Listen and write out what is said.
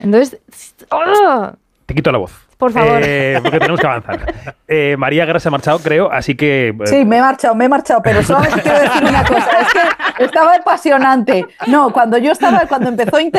Entonces, ¡oh! Te quito la voz. Por favor. Porque tenemos que avanzar. María Guerra se ha marchado, creo, así que... Sí, me he marchado, pero solamente quiero decir una cosa. Es que estaba apasionante. No, cuando empezó